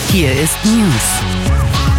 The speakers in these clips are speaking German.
Hier ist News.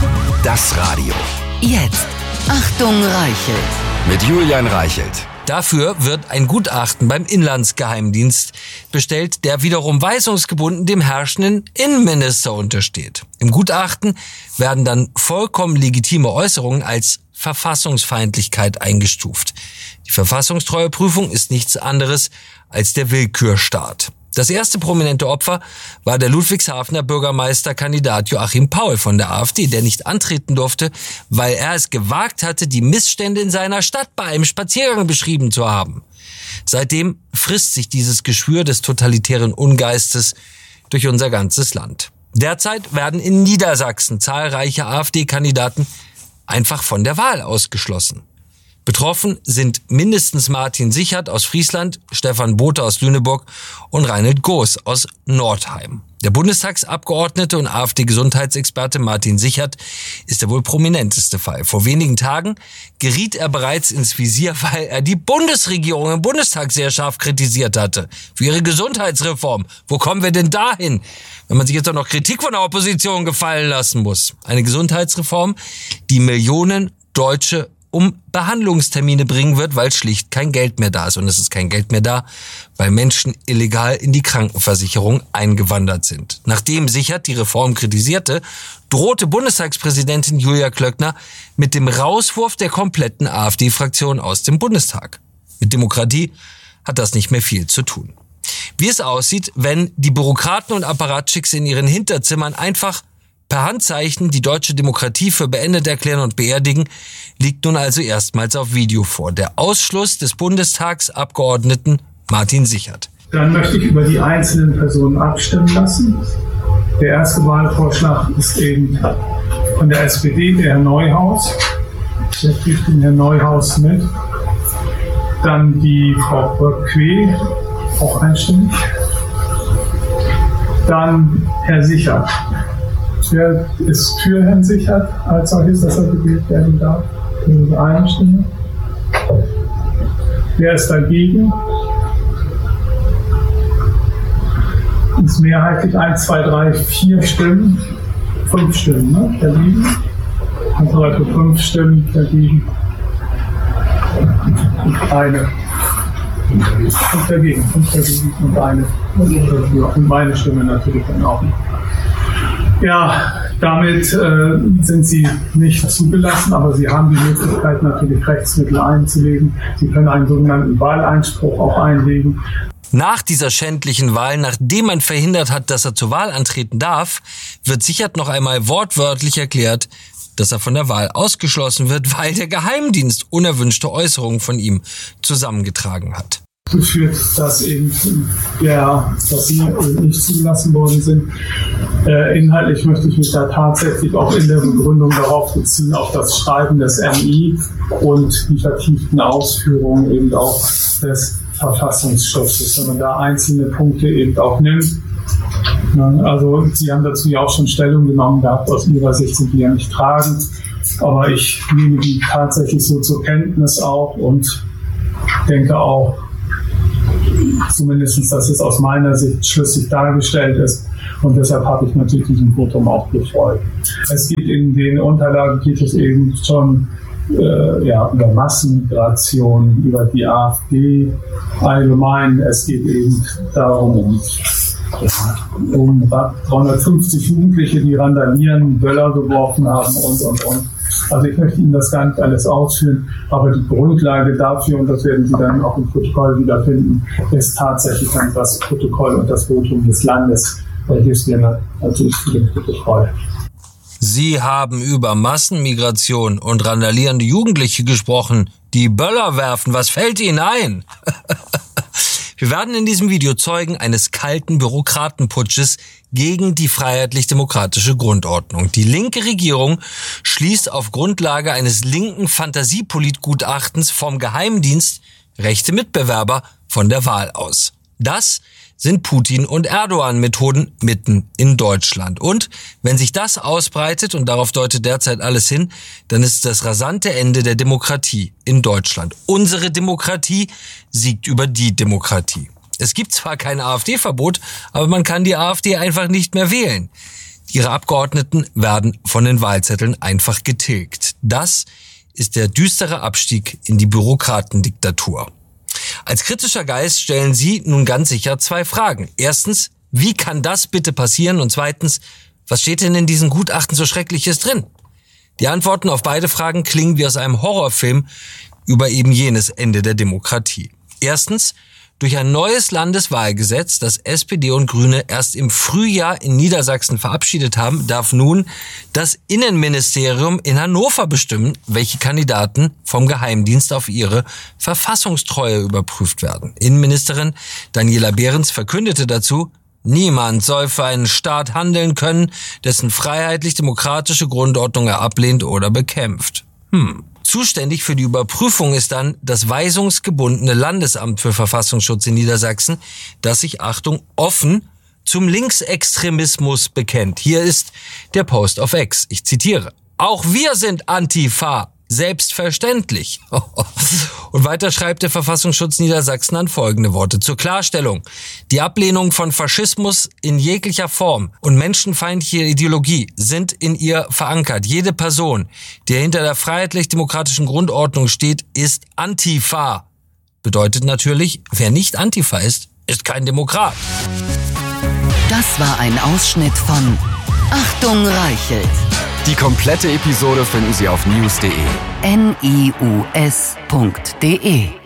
Das Radio. Jetzt. Achtung, Reichelt. Mit Julian Reichelt. Dafür wird ein Gutachten beim Inlandsgeheimdienst bestellt, der wiederum weisungsgebunden dem herrschenden Innenminister untersteht. Im Gutachten werden dann vollkommen legitime Äußerungen als Verfassungsfeindlichkeit eingestuft. Die Verfassungstreueprüfung ist nichts anderes als der Willkürstaat. Das erste prominente Opfer war der Ludwigshafener Bürgermeisterkandidat Joachim Paul von der AfD, der nicht antreten durfte, weil er es gewagt hatte, die Missstände in seiner Stadt bei einem Spaziergang beschrieben zu haben. Seitdem frisst sich dieses Geschwür des totalitären Ungeistes durch unser ganzes Land. Derzeit werden in Niedersachsen zahlreiche AfD-Kandidaten einfach von der Wahl ausgeschlossen. Betroffen sind mindestens Martin Sichert aus Friesland, Stefan Bothe aus Lüneburg und Reinhold Goos aus Nordheim. Der Bundestagsabgeordnete und AfD-Gesundheitsexperte Martin Sichert ist der wohl prominenteste Fall. Vor wenigen Tagen geriet er bereits ins Visier, weil er die Bundesregierung im Bundestag sehr scharf kritisiert hatte. Für ihre Gesundheitsreform. Wo kommen wir denn dahin, wenn man sich jetzt auch noch Kritik von der Opposition gefallen lassen muss? Eine Gesundheitsreform, die Millionen Deutsche um Behandlungstermine bringen wird, weil schlicht kein Geld mehr da ist. Und es ist kein Geld mehr da, weil Menschen illegal in die Krankenversicherung eingewandert sind. Nachdem Sichert die Reform kritisierte, drohte Bundestagspräsidentin Julia Klöckner mit dem Rauswurf der kompletten AfD-Fraktion aus dem Bundestag. Mit Demokratie hat das nicht mehr viel zu tun. Wie es aussieht, wenn die Bürokraten und Apparatschicks in ihren Hinterzimmern einfach per Handzeichen die deutsche Demokratie für beendet erklären und beerdigen, liegt nun also erstmals auf Video vor. Der Ausschluss des Bundestagsabgeordneten Martin Sichert. Dann möchte ich über die einzelnen Personen abstimmen lassen. Der erste Wahlvorschlag ist eben von der SPD, der Herr Neuhaus. Der kriegt den Herrn Neuhaus mit. Dann die Frau Böck-Quee, auch einstimmig. Dann Herr Sichert. Wer ist für Herrn Sichert als solches, dass er gewählt werden darf? Das ist eine Stimme. Wer ist dagegen? Ist mehrheitlich 1, 2, 3, 4 Stimmen. 5 Stimmen, ne? Dagegen. Also Leute 5 Stimmen dagegen. Und eine. 5 dagegen. 5 dagegen und eine. Und meine Stimme natürlich dann auch. Ja, damit sind sie nicht zugelassen, aber sie haben die Möglichkeit, natürlich Rechtsmittel einzulegen. Sie können einen sogenannten Wahleinspruch auch einlegen. Nach dieser schändlichen Wahl, nachdem man verhindert hat, dass er zur Wahl antreten darf, wird Sichert noch einmal wortwörtlich erklärt, dass er von der Wahl ausgeschlossen wird, weil der Geheimdienst unerwünschte Äußerungen von ihm zusammengetragen hat. Geführt, dass eben dass sie nicht zugelassen worden sind. Inhaltlich möchte ich mich da tatsächlich auch in der Begründung darauf beziehen, auf das Schreiben des MI und die vertieften Ausführungen eben auch des Verfassungsschutzes, wenn man da einzelne Punkte eben auch nimmt. Also Sie haben dazu ja auch schon Stellung genommen gehabt, aus Ihrer Sicht sind die ja nicht tragend, aber ich nehme die tatsächlich so zur Kenntnis auch und denke auch, zumindest, dass es aus meiner Sicht schlüssig dargestellt ist. Und deshalb habe ich natürlich diesem Votum auch gefreut. Es geht in den Unterlagen eben schon über Massenmigration, über die AfD allgemein. Es geht eben darum, um 350 Jugendliche, die randalieren, Böller geworfen haben und. Also ich möchte Ihnen das gar nicht alles ausführen, aber die Grundlage dafür, und das werden Sie dann auch im Protokoll wiederfinden, ist tatsächlich dann das Protokoll und das Votum des Landes, weil hier stehen natürlich für den Protokoll. Sie haben über Massenmigration und randalierende Jugendliche gesprochen, die Böller werfen. Was fällt Ihnen ein? Wir werden in diesem Video Zeugen eines kalten Bürokratenputsches gegen die freiheitlich-demokratische Grundordnung. Die linke Regierung schließt auf Grundlage eines linken Fantasiepolitgutachtens vom Geheimdienst rechte Mitbewerber von der Wahl aus. Das sind Putin- und Erdogan-Methoden mitten in Deutschland. Und wenn sich das ausbreitet, und darauf deutet derzeit alles hin, dann ist das rasante Ende der Demokratie in Deutschland. Unsere Demokratie siegt über die Demokratie. Es gibt zwar kein AfD-Verbot, aber man kann die AfD einfach nicht mehr wählen. Ihre Abgeordneten werden von den Wahlzetteln einfach getilgt. Das ist der düstere Abstieg in die Bürokratendiktatur. Als kritischer Geist stellen Sie nun ganz sicher 2 Fragen. Erstens, wie kann das bitte passieren? Und zweitens, was steht denn in diesen Gutachten so Schreckliches drin? Die Antworten auf beide Fragen klingen wie aus einem Horrorfilm über eben jenes Ende der Demokratie. Erstens, durch ein neues Landeswahlgesetz, das SPD und Grüne erst im Frühjahr in Niedersachsen verabschiedet haben, darf nun das Innenministerium in Hannover bestimmen, welche Kandidaten vom Geheimdienst auf ihre Verfassungstreue überprüft werden. Innenministerin Daniela Behrens verkündete dazu: Niemand soll für einen Staat handeln können, dessen freiheitlich-demokratische Grundordnung er ablehnt oder bekämpft. Zuständig für die Überprüfung ist dann das weisungsgebundene Landesamt für Verfassungsschutz in Niedersachsen, das sich, Achtung, offen zum Linksextremismus bekennt. Hier ist der Post auf X. Ich zitiere: Auch wir sind Antifa. Selbstverständlich. Und weiter schreibt der Verfassungsschutz Niedersachsen an folgende Worte. Zur Klarstellung: Die Ablehnung von Faschismus in jeglicher Form und menschenfeindliche Ideologie sind in ihr verankert. Jede Person, die hinter der freiheitlich-demokratischen Grundordnung steht, ist Antifa. Bedeutet natürlich, wer nicht Antifa ist kein Demokrat. Das war ein Ausschnitt von Achtung Reichelt. Die komplette Episode finden Sie auf news.de. NIUS.de